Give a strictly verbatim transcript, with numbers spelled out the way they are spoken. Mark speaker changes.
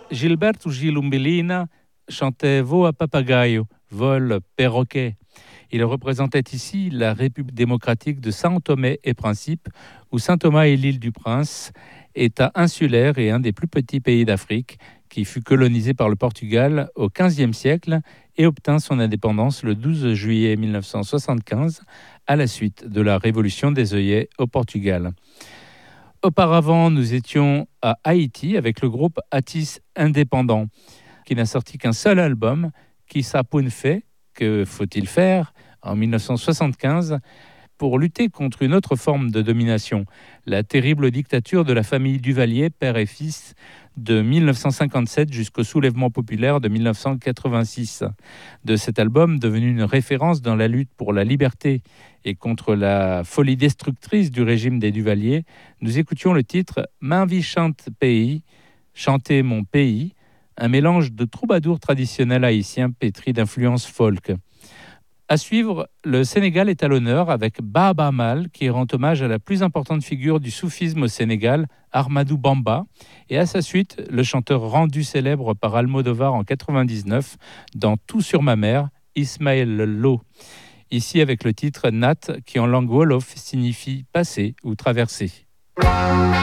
Speaker 1: Gilberto Gil Umbellina chantait Voa papagaio, vol perroquet. Il représentait ici la République démocratique de São Tomé et Principe, où Saint Thomas et l'île du Prince, État insulaire et un des plus petits pays d'Afrique, qui fut colonisé par le Portugal au quinzième siècle et obtint son indépendance le douze juillet mille neuf cent soixante-quinze, à la suite de la Révolution des œillets au Portugal. Auparavant, nous étions à Haïti avec le groupe Atis Indépendant, qui n'a sorti qu'un seul album, Qui s'apoune fait, que faut-il faire, en mille neuf cent soixante-quinze, pour lutter contre une autre forme de domination, la terrible dictature de la famille Duvalier, père et fils, de mille neuf cent cinquante-sept jusqu'au soulèvement populaire de mille neuf cent quatre-vingt-six. De cet album, devenu une référence dans la lutte pour la liberté et contre la folie destructrice du régime des Duvalier, nous écoutions le titre « Main vie chante pays », chanter mon pays, un mélange de troubadours traditionnels haïtiens pétris d'influences folk. À suivre, le Sénégal est à l'honneur avec Baaba Maal, qui rend hommage à la plus importante figure du soufisme au Sénégal, Ahmadou Bamba, et à sa suite, le chanteur rendu célèbre par Almodovar en quatre-vingt-dix-neuf dans Tout sur ma mère, Ismaël Lo. Ici avec le titre Nat, qui en langue wolof signifie passer ou traverser.